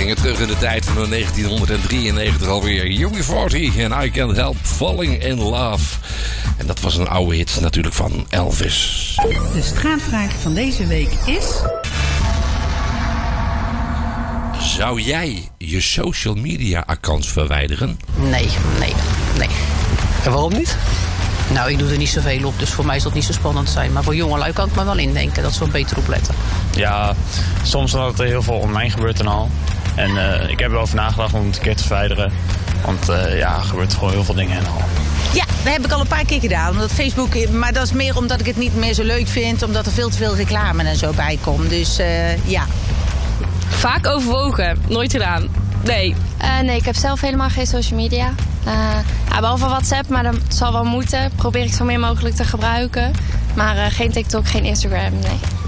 gingen terug in de tijd van 1993 alweer. UB40 en I Can't Help Falling in Love. En dat was een oude hit natuurlijk van Elvis. De straatvraag van deze week is... Zou jij je social media account verwijderen? Nee. En waarom niet? Nou, ik doe er niet zoveel op, dus voor mij is dat niet zo spannend zijn. Maar voor jongelui kan ik me wel indenken dat ze er beter op letten. Ja, soms omdat er heel veel online gebeurt en al. En ik heb er over nagedacht om het een keer te verwijderen. Want er gebeurt gewoon heel veel dingen en al. Ja, dat heb ik al een paar keer gedaan. Omdat Facebook, maar dat is meer omdat ik het niet meer zo leuk vind. Omdat er veel te veel reclame en zo bij komt. Dus ja. Vaak overwogen, nooit gedaan. Nee. Nee, ik heb zelf helemaal geen social media. Behalve WhatsApp, maar dat zal wel moeten. Probeer ik zo meer mogelijk te gebruiken. Maar geen TikTok, geen Instagram, nee.